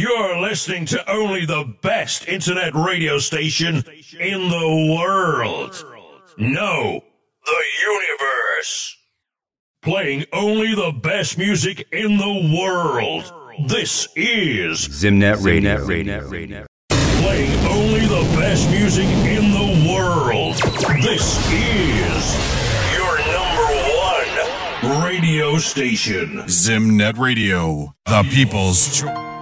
You're listening to only the best internet radio station in the world. No, the universe. Playing only the best music in the world. This is Zimnet Radio. Playing only the best music in the world. This is your #1 radio station. Zimnet Radio, the people's choice.